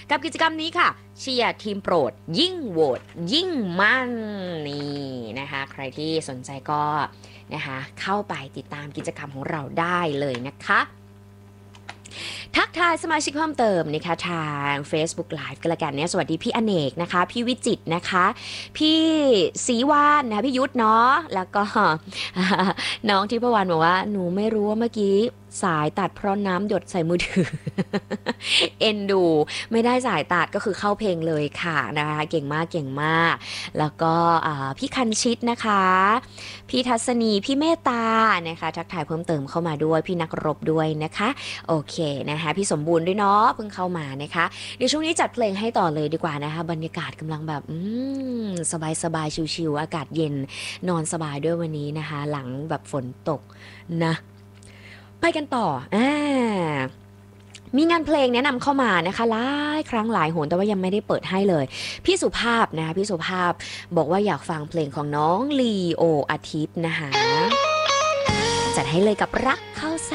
กับกิจกรรมนี้ค่ะเชียร์ทีมโปรดยิ่งโหวตยิ่งมันนี่นะคะใครที่สนใจก็นะคะเข้าไปติดตามกิจกรรมของเราได้เลยนะคะทักทายสมาชิกเพิ่มเติมนะคะทาง Facebook Live กันละกันเนี่ยสวัสดีพี่อเนกนะคะพี่วิจิตรนะคะพี่ศรีวานนะคะพี่ยุทธเนาะแล้วก็ น้องทิพวรรณบอกว่าหนูไม่รู้ว่าเมื่อกี้สายตัดเพราะน้ำหยดใส่มือถือ เอ็นดูไม่ได้สายตัดก็คือเข้าเพลงเลยค่ะนะคะเก่งมากเก่งมากแล้วก็พี่คันชิตนะคะพี่ทัศนีพี่เมตตานะคะทักทายเพิ่มเติมเข้ามาด้วยพี่นักรบด้วยนะคะโอเคนะคะพี่สมบูรณ์ด้วยเนาะเพิ่งเข้ามานะคะเดี๋ยวช่วงนี้จัดเพลงให้ต่อเลยดีกว่านะคะบรรยากาศกำลังแบบสบายชิวๆอากาศเย็นนอนสบายด้วยวันนี้นะคะหลังแบบฝนตกนะไปกันต่อมีงานเพลงแนะนำเข้ามานะคะหลายครั้งหลายหนแต่ว่ายังไม่ได้เปิดให้เลยพี่สุภาพนะคะพี่สุภาพบอกว่าอยากฟังเพลงของน้องลีโออาทิตย์นะคะจัดให้เลยกับรักเข้า